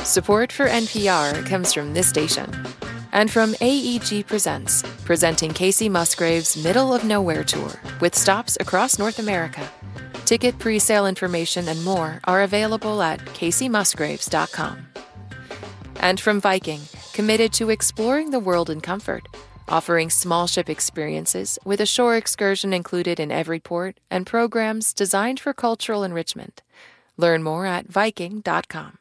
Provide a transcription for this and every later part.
Support for NPR comes from this station and from AEG Presents, presenting Casey Musgrave's Middle of Nowhere Tour with stops across North America. Ticket pre-sale information and more are available at caseymusgraves.com. And from Viking, committed to exploring the world in comfort, offering small ship experiences with a shore excursion included in every port and programs designed for cultural enrichment. Learn more at Viking.com.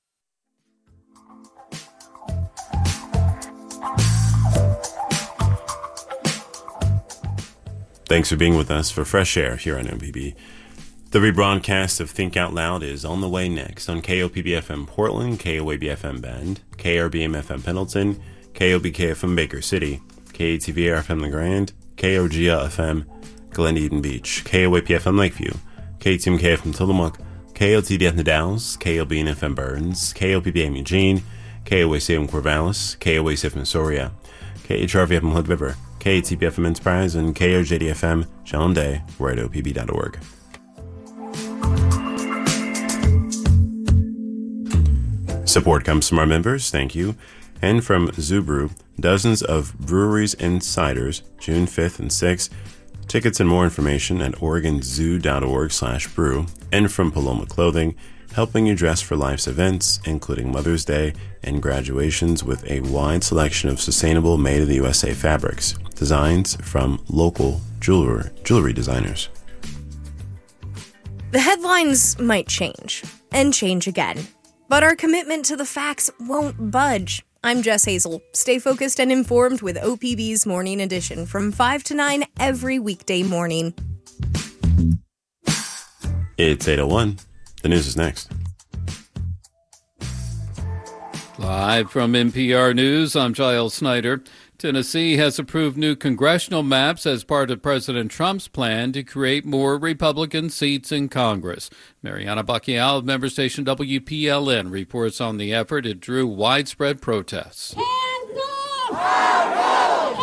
Thanks for being with us for Fresh Air here on MPB. The rebroadcast of Think Out Loud is on the way next on KOPB-FM Portland, KOAB-FM Bend, KRBM-FM Pendleton, KOBK-FM Baker City, KATV-FM The Grand, KOGA-FM Glen Eden Beach, KOAP-FM Lakeview, KTMK-FM Tillamook, KOTD-FM Dallas, KOBN-FM Burns, KOPB-AM Eugene, KOAC-FM Corvallis, KOAC-FM Soria, KHRV-FM Hood River, KATP-FM Enterprise, and KOJD-FM John Day, RadioPB.org. Support comes from our members, thank you, and from Zoo Brew, dozens of breweries and ciders, June 5th and 6th. Tickets and more information at OregonZoo.org/brew, and from Paloma Clothing, helping you dress for life's events, including Mother's Day and graduations, with a wide selection of sustainable made-in-the-USA fabrics, designs from local jewelry designers. The headlines might change, and change again, but our commitment to the facts won't budge. I'm Jess Hazel. Stay focused and informed with OPB's Morning Edition from 5 to 9 every weekday morning. It's 8:01. The news is next. Live from NPR News, I'm Giles Snyder. Tennessee has approved new congressional maps as part of President Trump's plan to create more Republican seats in Congress. Mariana Bacchial of member station WPLN reports on the effort. It drew widespread protests. Hands up! Hands up!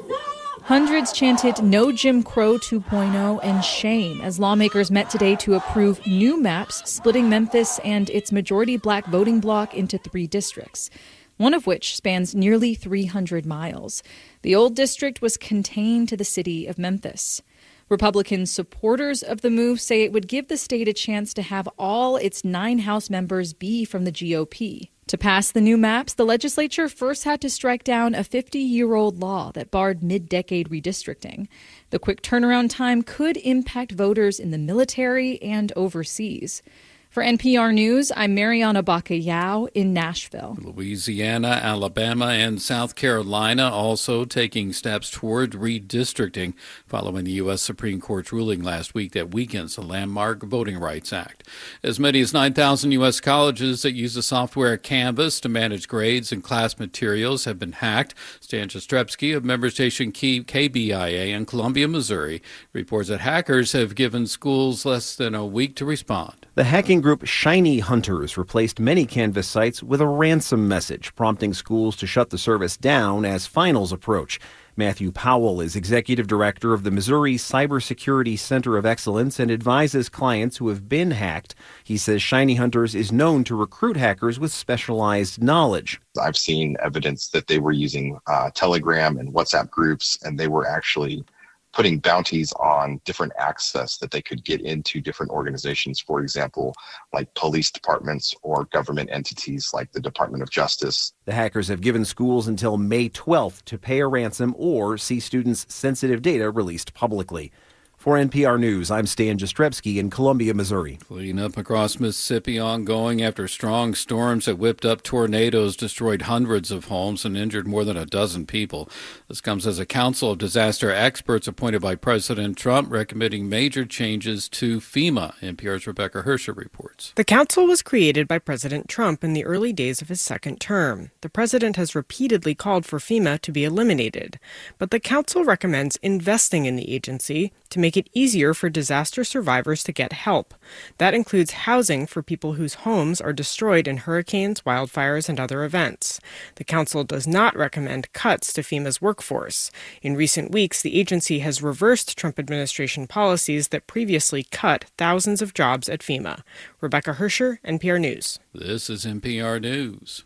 Hundreds chanted "No Jim Crow 2.0" and "Shame" as lawmakers met today to approve new maps splitting Memphis and its majority black voting bloc into 3 districts, one of which spans nearly 300 miles. The old district was contained to the city of Memphis. Republican supporters of the move say it would give the state a chance to have all its 9 House members be from the GOP. To pass the new maps, the legislature first had to strike down a 50-year-old law that barred mid-decade redistricting. The quick turnaround time could impact voters in the military and overseas. For NPR News, I'm Mariana Bacallao in Nashville. Louisiana, Alabama, and South Carolina also taking steps toward redistricting following the U.S. Supreme Court's ruling last week that weakens the landmark Voting Rights Act. As many as 9,000 U.S. colleges that use the software Canvas to manage grades and class materials have been hacked. Stan Jastrzebski of member station KBIA in Columbia, Missouri, reports that hackers have given schools less than a week to respond. The hacking group Shiny Hunters replaced many Canvas sites with a ransom message, prompting schools to shut the service down as finals approach. Matthew Powell is executive director of the Missouri Cybersecurity Center of Excellence and advises clients who have been hacked. He says Shiny Hunters is known to recruit hackers with specialized knowledge. I've seen evidence that they were using Telegram and WhatsApp groups, and they were actually putting bounties on different access that they could get into different organizations, for example, like police departments or government entities like the Department of Justice. The hackers have given schools until May 12th to pay a ransom or see students' sensitive data released publicly. For NPR News, I'm Stan Jastrzebski in Columbia, Missouri. Cleanup across Mississippi ongoing after strong storms that whipped up tornadoes destroyed hundreds of homes and injured more than a dozen people. This comes as a council of disaster experts appointed by President Trump recommending major changes to FEMA. NPR's Rebecca Hersher reports. The council was created by President Trump in the early days of his second term. The president has repeatedly called for FEMA to be eliminated, but the council recommends investing in the agency to make make it easier for disaster survivors to get help. That includes housing for people whose homes are destroyed in hurricanes, wildfires, and other events. The council does not recommend cuts to FEMA's workforce. In recent weeks, the agency has reversed Trump administration policies that previously cut thousands of jobs at FEMA. Rebecca Hersher, NPR News. This is NPR News.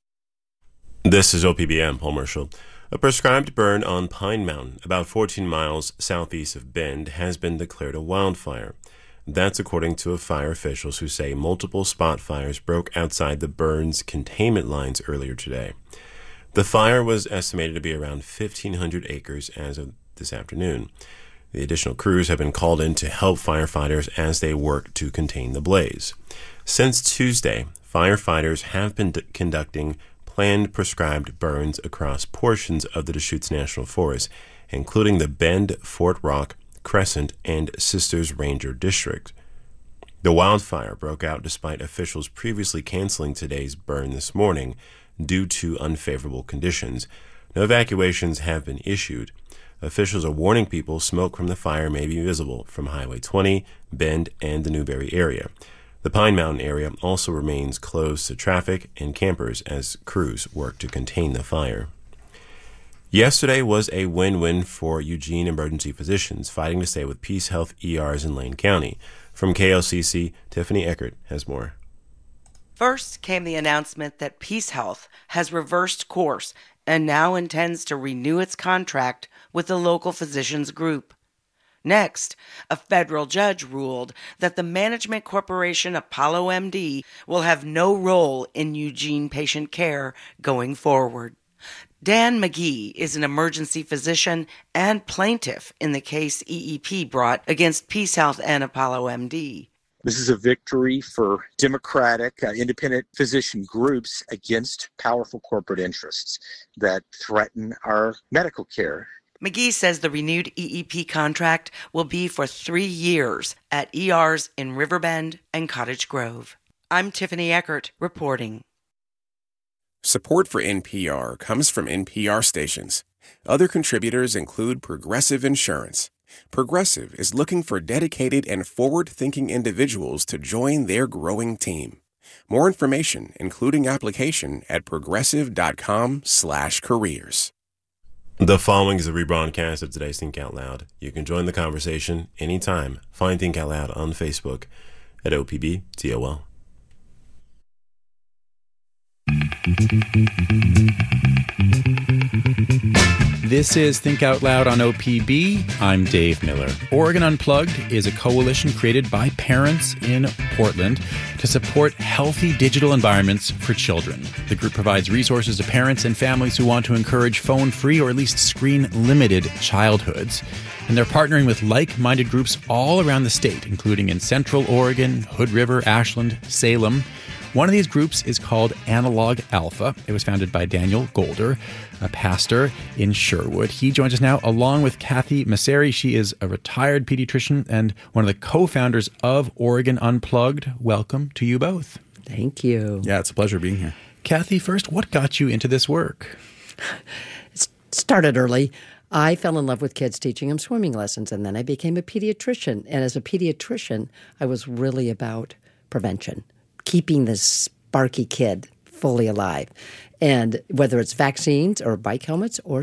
This is OPBM, Paul Marshall. A prescribed burn on Pine Mountain, about 14 miles southeast of Bend, has been declared a wildfire. That's according to fire officials who say multiple spot fires broke outside the burn's containment lines earlier today. The fire was estimated to be around 1,500 acres as of this afternoon. The additional crews have been called in to help firefighters as they work to contain the blaze. Since Tuesday, firefighters have been conducting planned prescribed burns across portions of the Deschutes National Forest, including the Bend, Fort Rock, Crescent, and Sisters Ranger District. The wildfire broke out despite officials previously canceling today's burn this morning due to unfavorable conditions. No evacuations have been issued. Officials are warning people smoke from the fire may be visible from Highway 20, Bend, and the Newberry area. The Pine Mountain area also remains closed to traffic and campers as crews work to contain the fire. Yesterday was a win-win for Eugene emergency physicians fighting to stay with Peace Health ERs in Lane County. From KLCC, Tiffany Eckert has more. First came the announcement that Peace Health has reversed course and now intends to renew its contract with the local physicians group. Next, a federal judge ruled that the management corporation Apollo MD will have no role in Eugene patient care going forward. Dan McGee is an emergency physician and plaintiff in the case EEP brought against Peace Health and Apollo MD. This is a victory for democratic, independent physician groups against powerful corporate interests that threaten our medical care. McGee says the renewed EEP contract will be for 3 years at ERs in Riverbend and Cottage Grove. I'm Tiffany Eckert reporting. Support for NPR comes from NPR stations. Other contributors include Progressive Insurance. Progressive is looking for dedicated and forward-thinking individuals to join their growing team. More information, including application, at progressive.com/careers. The following is a rebroadcast of today's Think Out Loud. You can join the conversation anytime. Find Think Out Loud on Facebook at OPBTOL. This is Think Out Loud on OPB. I'm Dave Miller. Oregon Unplugged is a coalition created by parents in Portland to support healthy digital environments for children. The group provides resources to parents and families who want to encourage phone-free or at least screen-limited childhoods. And they're partnering with like-minded groups all around the state, including in Central Oregon, Hood River, Ashland, Salem. One of these groups is called Analog Alpha. It was founded by Daniel Golder, a pastor in Sherwood. He joins us now along with Kathy Masseri. She is a retired pediatrician and one of the co-founders of Oregon Unplugged. Welcome to you both. Thank you. Yeah, it's a pleasure being here. Kathy, first, what got you into this work? It started early. I fell in love with kids, teaching them swimming lessons, and then I became a pediatrician. And as a pediatrician, I was really about prevention, keeping this sparky kid fully alive. And whether it's vaccines or bike helmets or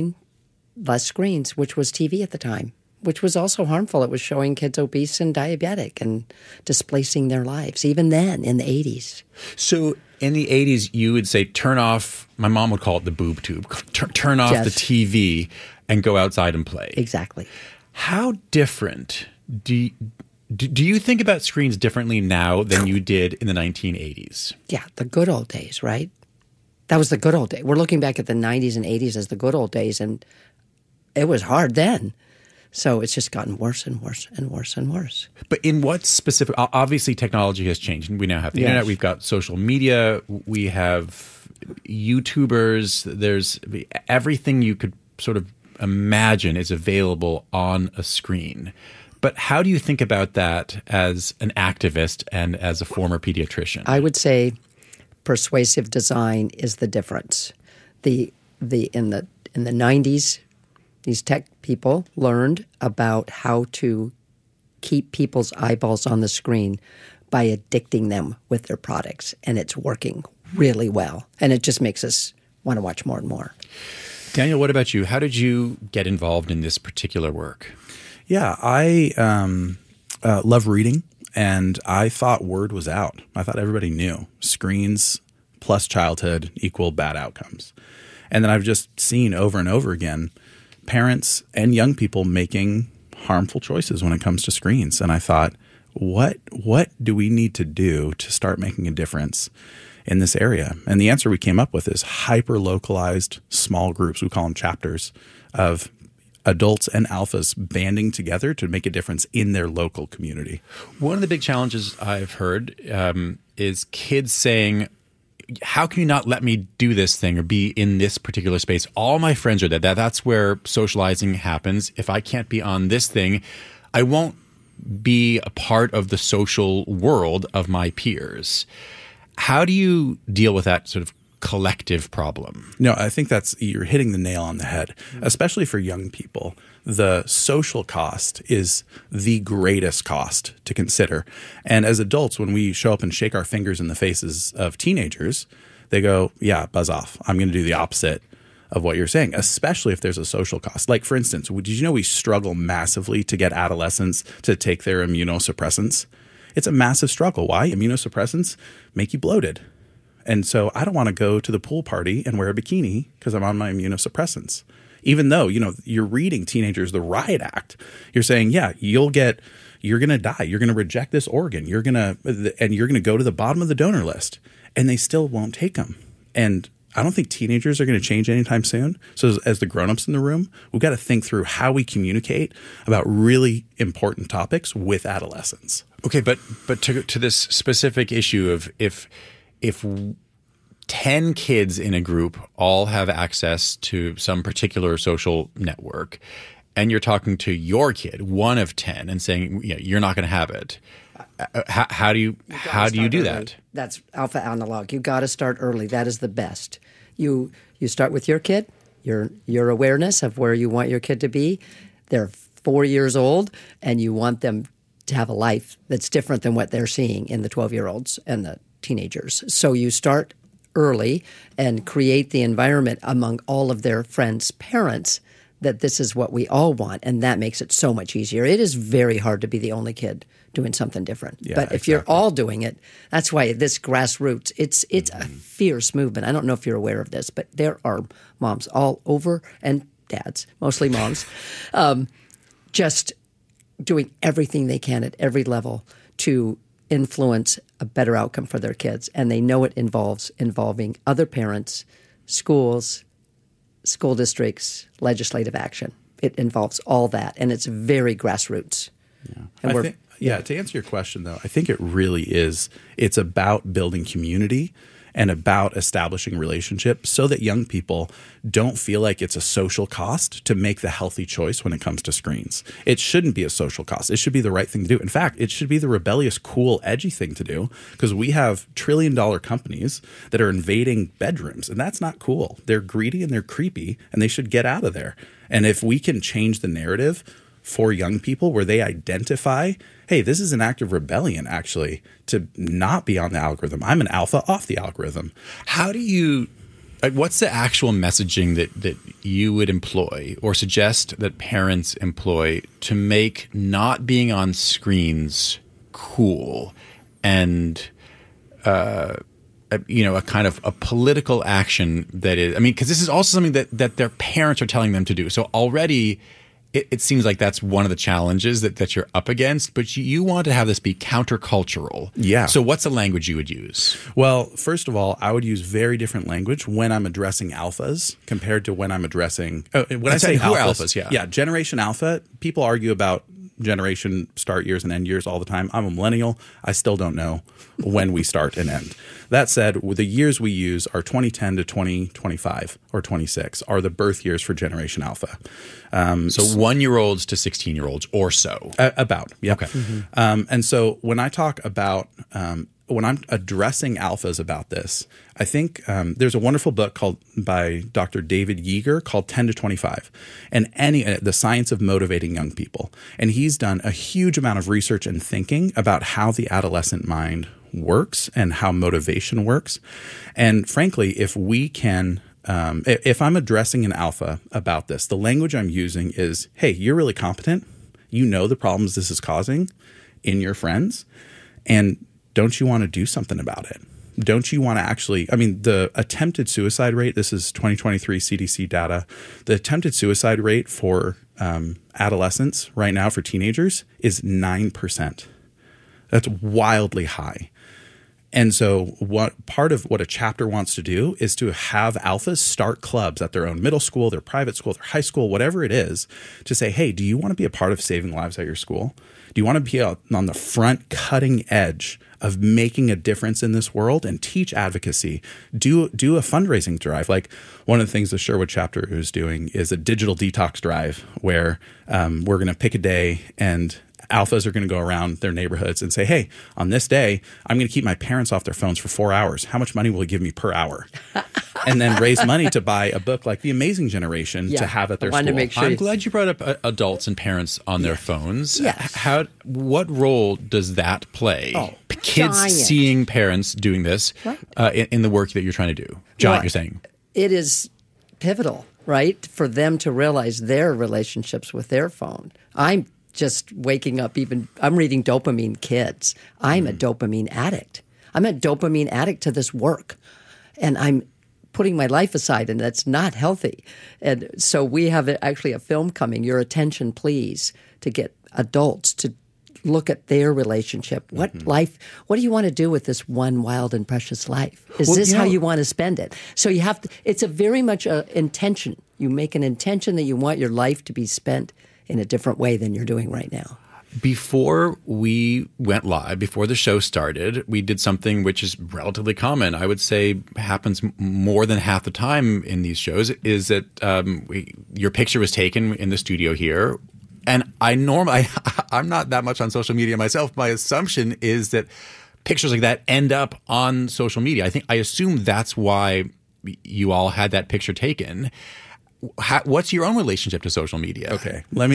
less screens, which was TV at the time, which was also harmful. It was showing kids obese and diabetic and displacing their lives, even then in the 80s. So in the 80s, you would say turn off, my mom would call it the boob tube, turn off the TV and go outside and play. Exactly. How different do you think about screens differently now than you did in the 1980s? Yeah, the good old days, right? That was the good old days. We're looking back at the 90s and 80s as the good old days, and it was hard then. So it's just gotten worse and worse and worse and worse. But in what specific – obviously technology has changed. We now have the internet. We've got social media. We have YouTubers. There's everything you could sort of imagine is available on a screen. But how do you think about that as an activist and as a former pediatrician? I would say persuasive design is the difference. In the 90s, These tech people learned about how to keep people's eyeballs on the screen by addicting them with their products, and it's working really well. And it just makes us want to watch more and more. Daniel, what about you? How did you get involved in this particular work? Yeah, I love reading, and I thought word was out. I thought everybody knew screens plus childhood equal bad outcomes. And then I've just seen over and over again parents and young people making harmful choices when it comes to screens. And I thought, what do we need to do to start making a difference in this area? And the answer we came up with is hyper-localized small groups. We call them chapters of adults and alphas banding together to make a difference in their local community. One of the big challenges I've heard is kids saying, how can you not let me do this thing or be in this particular space? All my friends are there. That's where socializing happens. If I can't be on this thing, I won't be a part of the social world of my peers. How do you deal with that sort of collective problem? No, I think you're hitting the nail on the head, especially for young people. The social cost is the greatest cost to consider. And as adults, when we show up and shake our fingers in the faces of teenagers, they go, yeah, buzz off. I'm going to do the opposite of what you're saying, especially if there's a social cost. Like, for instance, did you know we struggle massively to get adolescents to take their immunosuppressants? It's a massive struggle. Why? Immunosuppressants make you bloated. And so I don't want to go to the pool party and wear a bikini because I'm on my immunosuppressants. Even though, you're reading teenagers the Riot Act, you're saying, yeah, you're going to die. You're going to reject this organ. You're going to go to the bottom of the donor list, and they still won't take them. And I don't think teenagers are going to change anytime soon. So as the grownups in the room, we've got to think through how we communicate about really important topics with adolescents. Okay, but to this specific issue of if 10 kids in a group all have access to some particular social network, and you're talking to your kid, one of 10, and saying, you're not going to have it. How do you do that? That's alpha analog. You got to start early. That is the best. You start with your kid, your awareness of where you want your kid to be. They're 4 years old, and you want them to have a life that's different than what they're seeing in the 12-year-olds and the teenagers. So you start early and create the environment among all of their friends' parents that this is what we all want, and that makes it so much easier. It is very hard to be the only kid doing something different. Yeah, but if you're all doing it, that's why this grassroots, it's a fierce movement. I don't know if you're aware of this, but there are moms all over, and dads, mostly moms, just doing everything they can at every level to influence a better outcome for their kids. And they know it involving other parents, schools, school districts, legislative action. It involves all that, and it's very grassroots. Yeah. To answer your question, though, I think it really is. It's about building community and about establishing relationships so that young people don't feel like it's a social cost to make the healthy choice when it comes to screens. It shouldn't be a social cost. It should be the right thing to do. In fact, it should be the rebellious, cool, edgy thing to do, because we have trillion-dollar companies that are invading bedrooms, and that's not cool. They're greedy and they're creepy, and they should get out of there. And if we can change the narrative for young people where they identify, hey, this is an act of rebellion, actually, to not be on the algorithm. I'm an alpha off the algorithm. How do you what's the actual messaging that you would employ or suggest that parents employ to make not being on screens cool and a kind of a political action that is, because this is also something that their parents are telling them to do. So already it seems like that's one of the challenges that you're up against, but you want to have this be countercultural. Yeah. So what's the language you would use? Well, first of all, I would use very different language when I'm addressing alphas compared to when I'm addressing when I say alphas. Yeah, Generation Alpha, people argue about generation start years and end years all the time. I'm a millennial. I still don't know when we start and end. That said, the years we use are 2010 to 2025 or 26 are the birth years for Generation Alpha. So 1-year-olds to 16-year-olds or so. About, yeah. Okay. And so when I talk about when I'm addressing alphas about this, I think there's a wonderful book by Dr. David Yeager called 10 to 25, and the science of motivating young people. And he's done a huge amount of research and thinking about how the adolescent mind works and how motivation works. And frankly, if we can, if I'm addressing an alpha about this, the language I'm using is, hey, you're really competent. You know the problems this is causing in your friends. And don't you want to do something about it? Don't you want to actually, the attempted suicide rate, this is 2023 CDC data, the attempted suicide rate for adolescents right now for teenagers is 9%. That's wildly high. And so part of what a chapter wants to do is to have alphas start clubs at their own middle school, their private school, their high school, whatever it is, to say, hey, do you want to be a part of saving lives at your school? Do you want to be on the front cutting edge of making a difference in this world and teach advocacy? Do a fundraising drive. Like one of the things the Sherwood chapter is doing is a digital detox drive where we're going to pick a day and alphas are going to go around their neighborhoods and say, hey, on this day, I'm going to keep my parents off their phones for 4 hours. How much money will you give me per hour? And then raise money to buy a book like The Amazing Generation to have at their school. I'm glad you brought up adults and parents on their phones. Yes. What role does that play? Kids seeing parents doing this in the work that you're trying to do. John, you're saying? It is pivotal, right, for them to realize their relationships with their phone. I'm just waking up I'm reading Dopamine Kids. I'm a dopamine addict. I'm a dopamine addict to this work. And I'm putting my life aside, and that's not healthy. And so we have actually a film coming, Your Attention Please, to get adults to look at their relationship. What do you want to do with this one wild and precious life? Is this how you want to spend it? So you have to, it's a very much an intention. You make an intention that you want your life to be spent in a different way than you're doing right now. Before we went live, before the show started, we did something which is relatively common. I would say happens more than half the time in these shows, is that your picture was taken in the studio here. And I'm not that much on social media myself. My assumption is that pictures like that end up on social media. I assume that's why you all had that picture taken. What's your own relationship to social media? Okay, let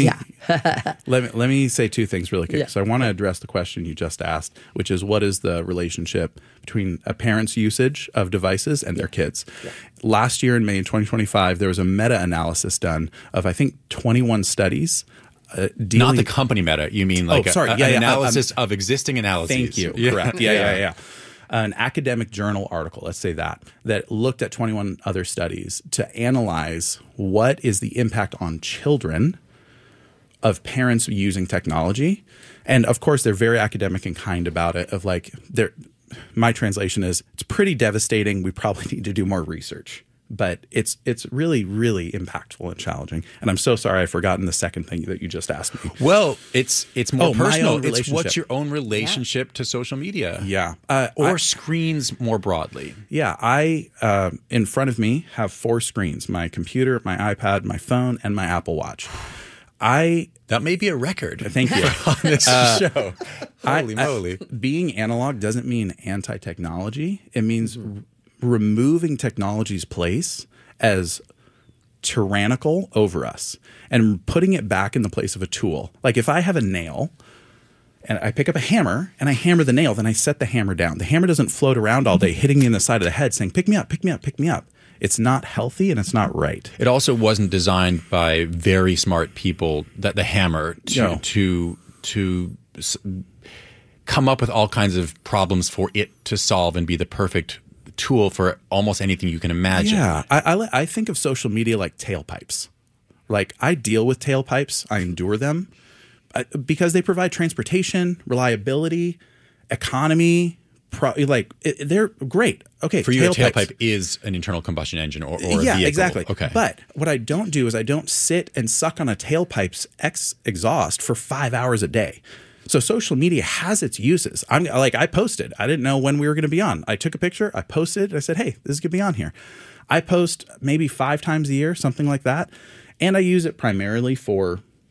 me say two things really quick. Yeah. So I want to address the question you just asked, which is what is the relationship between a parent's usage of devices and their kids? Yeah. Last year in May 2025, there was a meta-analysis done of, I think, 21 studies. Not the company meta. You mean like an analysis of existing analyses. Thank you. Yeah. Correct. Yeah. An academic journal article, let's say that looked at 21 other studies to analyze what is the impact on children of parents using technology. And of course, they're very academic and kind about it, of like, my translation is, it's pretty devastating. We probably need to do more research. But it's really, really impactful and challenging. And I'm so sorry I've forgotten the second thing that you just asked me. Well, it's more personal. It's what's your own relationship to social media? Yeah. Or screens more broadly. Yeah. I, in front of me, have 4 screens: my computer, my iPad, my phone, and my Apple Watch. That may be a record. Thank you. On this show. Holy moly. Being analog doesn't mean anti-technology. It means removing technology's place as tyrannical over us and putting it back in the place of a tool. Like if I have a nail and I pick up a hammer and I hammer the nail, then I set the hammer down. The hammer doesn't float around all day hitting me in the side of the head saying, pick me up, pick me up, pick me up. It's not healthy and it's not right. It also wasn't designed by very smart people, that the hammer to come up with all kinds of problems for it to solve and be the perfect tool for almost anything you can imagine. Yeah, I think of social media like tailpipes. Like I deal with tailpipes, I endure them because they provide transportation, reliability, economy. They're great. Okay, for you, a tailpipe is an internal combustion engine or a vehicle. Exactly. Okay, but what I don't do is I don't sit and suck on a tailpipe's exhaust for 5 hours a day. So social media has its uses. I posted. I didn't know when we were going to be on. I took a picture. I posted. I said, hey, this is going to be on here. I post maybe 5 times a year, something like that. And I use it primarily for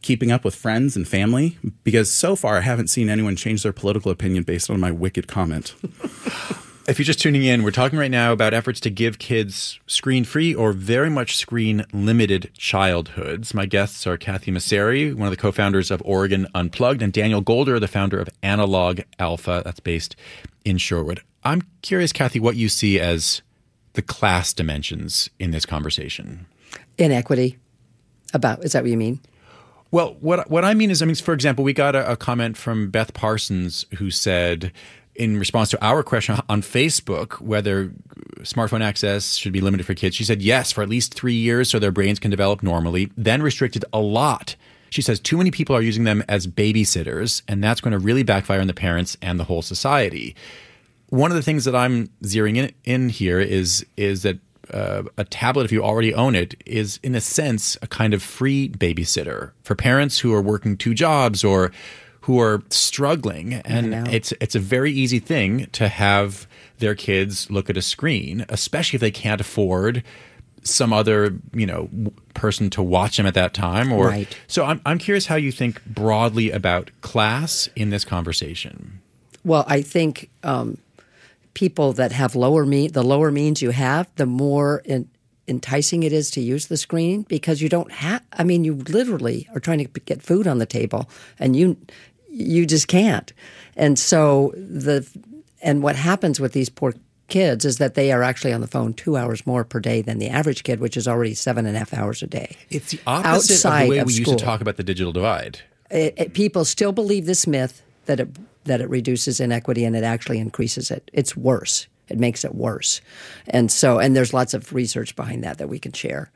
keeping up with friends and family? Because so far I haven't seen anyone change their political opinion based on my wicked comment. If you're just tuning in, we're talking right now about efforts to give kids screen-free or very much screen-limited childhoods. My guests are Kathy Masseri, one of the co-founders of Oregon Unplugged, and Daniel Golder, the founder of Analog Alpha, that's based in Sherwood. I'm curious, Kathy, what you see as the class dimensions in this conversation. Inequity. Is that what you mean? Well, what I mean is, for example, we got a comment from Beth Parsons who said, in response to our question on Facebook, whether smartphone access should be limited for kids, she said yes, for at least 3 years so their brains can develop normally, then restricted a lot. She says too many people are using them as babysitters, and that's going to really backfire on the parents and the whole society. One of the things that I'm zeroing in here is that a tablet, if you already own it, is in a sense a kind of free babysitter for parents who are working 2 jobs or who are struggling. And it's a very easy thing to have their kids look at a screen, especially if they can't afford some other, person to watch them at that time. Right. So I'm curious how you think broadly about class in this conversation. Well, I think people that have the lower means you have, the more enticing it is to use the screen, because you don't have, you literally are trying to get food on the table and you just can't. And so what happens with these poor kids is that they are actually on the phone 2 hours more per day than the average kid, which is already 7.5 hours a day. It's the opposite of the way we used to talk about the digital divide. People still believe this myth that it reduces inequity, and it actually increases it. It's worse. It makes it worse. And there's lots of research behind that we can share.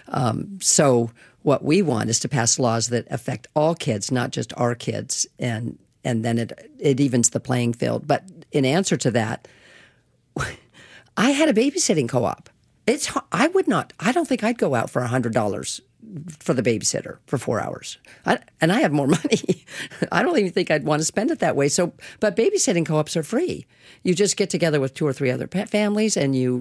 So what we want is to pass laws that affect all kids, not just our kids, and then it evens the playing field. But in answer to that, I had a babysitting co-op. I don't think I'd go out for $100 for the babysitter for 4 hours. And I have more money. I don't even think I'd want to spend it that way. But babysitting co-ops are free. You just get together with 2 or 3 other families and you